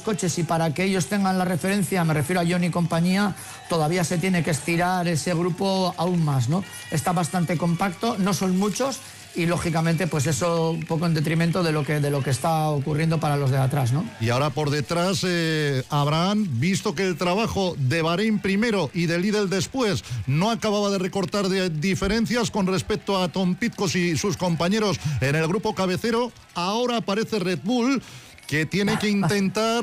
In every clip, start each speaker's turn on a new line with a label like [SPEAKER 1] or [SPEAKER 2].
[SPEAKER 1] coches y para que ellos tengan la referencia, me refiero a Johnny y compañía, todavía se tiene que estirar ese grupo aún más, ¿no? Está bastante compacto, no son muchos y lógicamente pues eso un poco en detrimento de lo que está ocurriendo para los de atrás, ¿no?
[SPEAKER 2] Y ahora por detrás, Abraham, visto que el trabajo de Bahrein primero y de Lidl después no acababa de recortar diferencias con respecto a Tom Pidcock y sus compañeros en el grupo cabecero, ahora aparece Red Bull, que tiene que intentar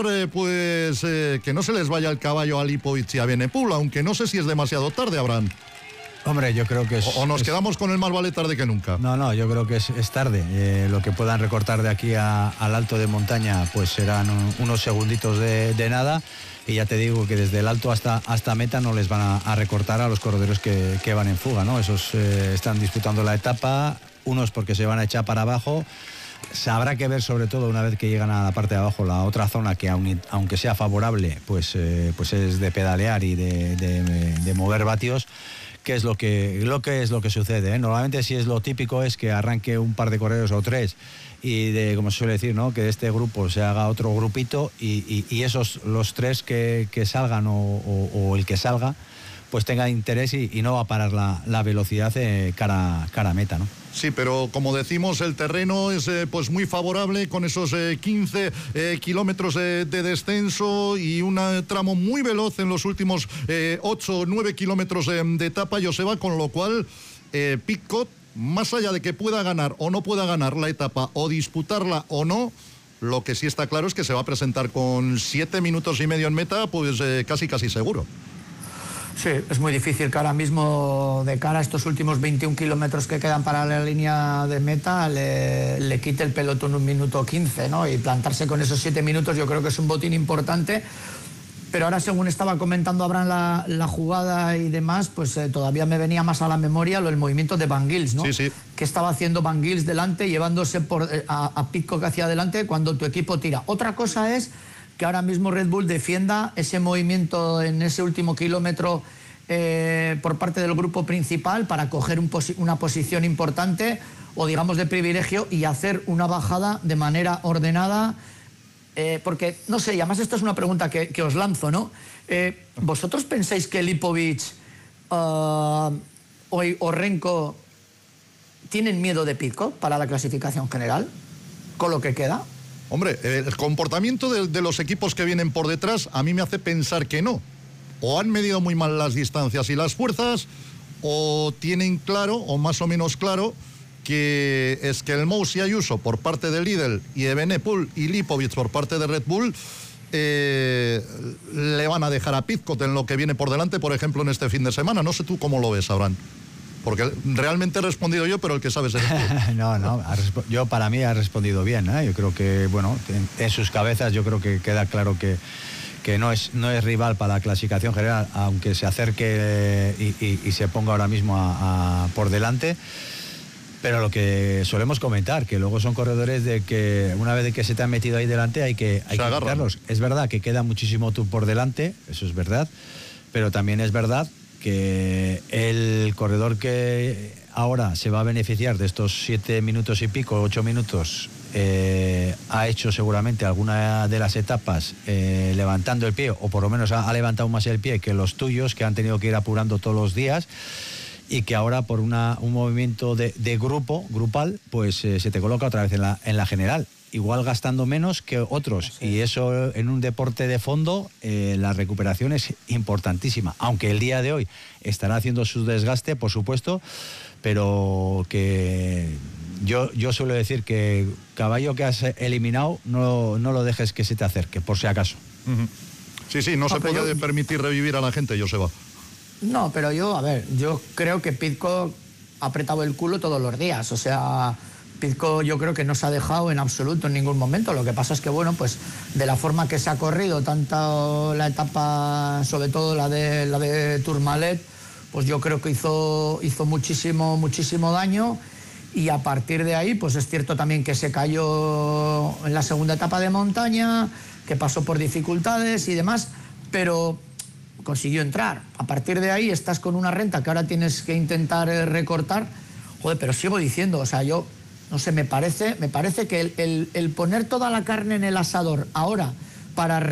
[SPEAKER 2] que no se les vaya el caballo a Lipovic y a Benepul, aunque no sé si es demasiado tarde, Abraham.
[SPEAKER 3] Hombre, yo creo que es...
[SPEAKER 2] O nos quedamos con el más vale tarde que nunca.
[SPEAKER 3] No, yo creo que es tarde. Lo que puedan recortar de aquí al alto de montaña, pues serán unos segunditos de nada. Y ya te digo que desde el alto hasta meta no les van a recortar a los corredores que van en fuga, ¿no? Esos están disputando la etapa, unos porque se van a echar para abajo. Habrá que ver, sobre todo una vez que llegan a la parte de abajo, la otra zona que aunque sea favorable, pues es de pedalear y de mover vatios. ¿Qué es lo que sucede? Normalmente, si es lo típico, es que arranque un par de corredores o tres y como se suele decir, ¿no? Que de este grupo se haga otro grupito y esos, los tres que salgan o el que salga, pues tenga interés y no va a parar la velocidad cara a meta, ¿no?
[SPEAKER 2] Sí, pero como decimos, el terreno es pues muy favorable con esos 15 kilómetros de descenso y un tramo muy veloz en los últimos 8 o 9 kilómetros de etapa, Joseba, con lo cual Pidcock, más allá de que pueda ganar o no pueda ganar la etapa o disputarla o no, lo que sí está claro es que se va a presentar con 7 minutos y medio en meta, pues casi seguro.
[SPEAKER 1] Sí, es muy difícil que ahora mismo, de cara a estos últimos 21 kilómetros que quedan para la línea de meta, le quite el pelotón 1 minuto 15, ¿no? Y plantarse con esos 7 minutos yo creo que es un botín importante. Pero ahora, según estaba comentando Abraham la jugada y demás, pues todavía me venía más a la memoria el movimiento de Van Gils, ¿no?
[SPEAKER 2] Sí.
[SPEAKER 1] Que estaba haciendo Van Gils delante, llevándose a Pidcock hacia adelante cuando tu equipo tira. Otra cosa es que ahora mismo Red Bull defienda ese movimiento en ese último kilómetro por parte del grupo principal para coger una posición importante o digamos de privilegio y hacer una bajada de manera ordenada, porque no sé, y además esta es una pregunta que os lanzo, ¿no? ¿Vosotros pensáis que Lipovic o Renko tienen miedo de Pidcock para la clasificación general con lo que queda?
[SPEAKER 2] Hombre, el comportamiento de los equipos que vienen por detrás a mí me hace pensar que no. O han medido muy mal las distancias y las fuerzas, o tienen claro, o más o menos claro, que es que el Mous y Ayuso por parte de Lidl y Evenepoel y Lipovic por parte de Red Bull le van a dejar a Pidcock en lo que viene por delante, por ejemplo, en este fin de semana. No sé tú cómo lo ves, Abraham. Porque realmente he respondido yo, pero el que sabes eres tú.
[SPEAKER 3] No, yo para mí ha respondido bien, ¿eh? Yo creo que, bueno, en sus cabezas yo creo que queda claro que no es rival para la clasificación general, aunque se acerque y se ponga ahora mismo por delante. Pero lo que solemos comentar, que luego son corredores de que una vez que se te han metido ahí delante hay que quitarlos. Es verdad que queda muchísimo tú por delante, eso es verdad, pero también es verdad que el corredor que ahora se va a beneficiar de estos 7 minutos y pico, 8 minutos, ha hecho seguramente alguna de las etapas levantando el pie, o por lo menos ha levantado más el pie que los tuyos, que han tenido que ir apurando todos los días, y que ahora por un movimiento de grupal, pues se te coloca otra vez en la general. Igual gastando menos que otros, sí. Y eso en un deporte de fondo, la recuperación es importantísima, aunque el día de hoy estará haciendo su desgaste, por supuesto, pero que yo suelo decir que caballo que has eliminado no lo dejes que se te acerque, por si acaso.
[SPEAKER 2] Uh-huh. Sí, no se puede permitir revivir a la gente, Joseba.
[SPEAKER 1] No, pero yo creo que Pidcock ha apretado el culo todos los días, o sea, Pidcock yo creo que no se ha dejado en absoluto en ningún momento. Lo que pasa es que, bueno, pues de la forma que se ha corrido, tanto la etapa, sobre todo la de Tourmalet, pues yo creo que hizo muchísimo daño, y a partir de ahí, pues es cierto también que se cayó en la segunda etapa de montaña, que pasó por dificultades y demás, pero consiguió entrar. A partir de ahí estás con una renta que ahora tienes que intentar recortar. Joder, pero sigo diciendo, o sea, yo no sé, me parece que el poner toda la carne en el asador ahora para